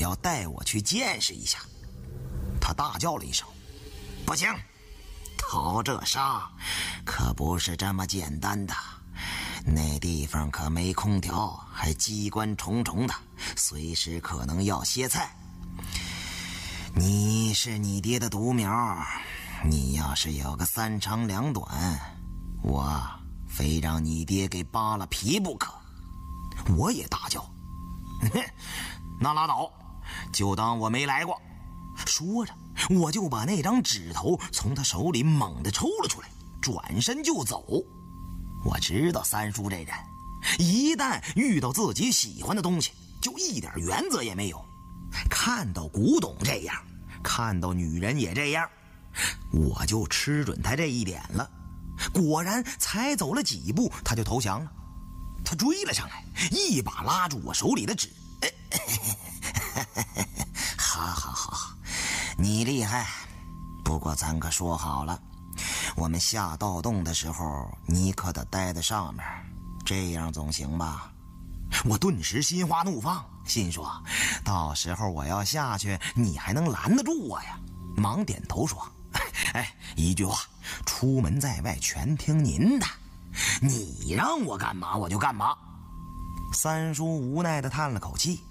要带我去见识一下。他大叫了一声：“不行，逃这杀可不是这么简单的，那地方可没空调，还机关重重的，随时可能要歇菜。你是你爹的独苗，你要是有个三长两短，我非让你爹给扒了皮不可。”我也大叫：“那拉倒，就当我没来过。”说着我就把那张纸头从他手里猛地抽了出来，转身就走。我知道三叔这人一旦遇到自己喜欢的东西就一点原则也没有，看到古董这样，看到女人也这样，我就吃准他这一点了。果然才走了几步他就投降了，他追了上来，一把拉住我手里的纸。好，你厉害，不过咱可说好了，我们下盗洞的时候你可得待在上面，这样总行吧？我顿时心花怒放，心说到时候我要下去你还能拦得住我呀？忙点头说：“一句话，出门在外全听您的，你让我干嘛我就干嘛。”三叔无奈地叹了口气：“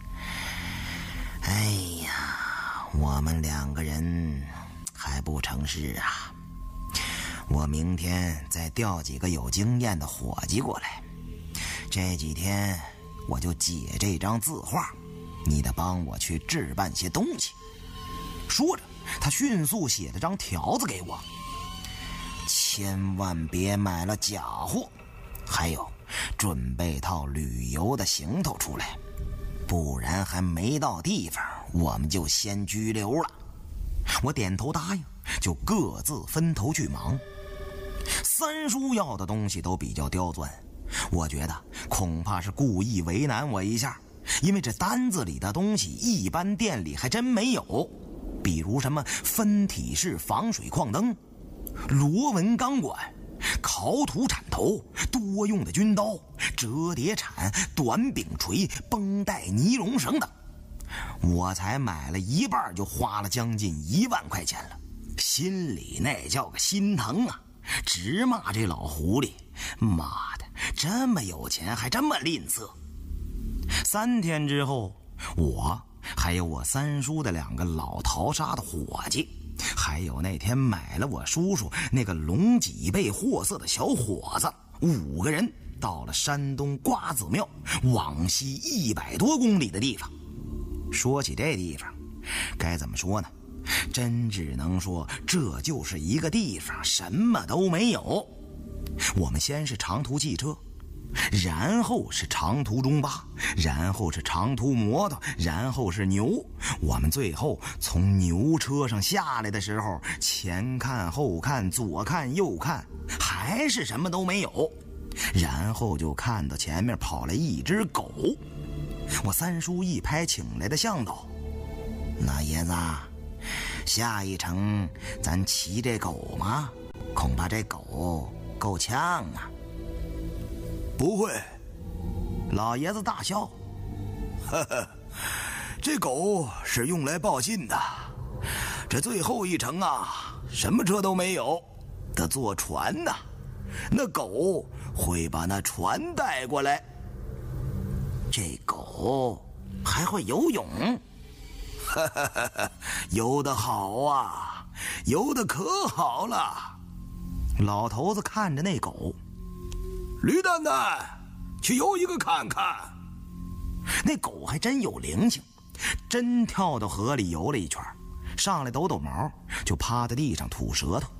哎呀，我们两个人还不成事啊！我明天再调几个有经验的伙计过来，这几天我就解这张字画，你得帮我去置办些东西。”说着他迅速写了张条子给我：“千万别买了假货，还有准备套旅游的行头出来，不然还没到地方我们就先拘留了。”我点头答应，就各自分头去忙。三叔要的东西都比较刁钻，我觉得恐怕是故意为难我一下，因为这单子里的东西一般店里还真没有，比如什么分体式防水矿灯、螺纹钢管、烤土铲头、多用的军刀、折叠铲、短柄锤、绷带、尼龙绳等。我才买了一半就花了将近1万块钱了，心里那叫个心疼啊，直骂这老狐狸，妈的，这么有钱还这么吝啬。3天之后，我还有我三叔的2个老淘沙的伙计，还有那天买了我叔叔那个龙脊背货色的小伙子，5个人到了山东瓜子庙往西100多公里的地方。说起这地方，该怎么说呢？真只能说这就是一个地方，什么都没有。我们先是长途汽车，然后是长途中巴，然后是长途摩托，然后是牛。我们最后从牛车上下来的时候，前看后看，左看右看，还是什么都没有。然后就看到前面跑来一只狗。我三叔一拍请来的向导：“老爷子，下一程咱骑这狗吗？恐怕这狗够呛啊。”“ 不会。” 老爷子大笑：“ 呵呵，这狗是用来报信的。这最后一程啊，什么车都没有，得坐船呐。那狗会把那船带过来。”“ 这狗还会游泳？”“ 哈哈哈哈，游得好啊，游得可好了。” 老头子看着那狗：“ 驴蛋蛋，去游一个看看。” 那狗还真有灵性，真跳到河里游了一圈，上来抖抖毛，就趴在地上吐舌头。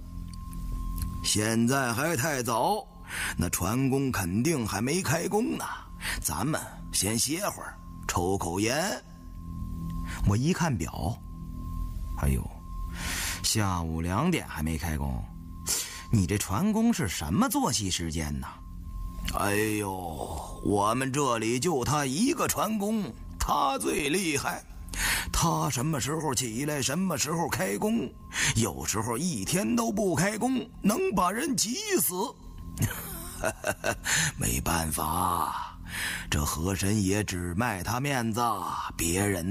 “现在还太早，那船工肯定还没开工呢，咱们先歇会儿，抽口烟。” 我一看表，哎呦，下午2点还没开工，你这船工是什么作息时间呢？”“ 哎呦，我们这里就他一个船工，他最厉害。他什么时候起来，什么时候开工，有时候一天都不开工，能把人急死。没办法，这河神也只卖他面子，别人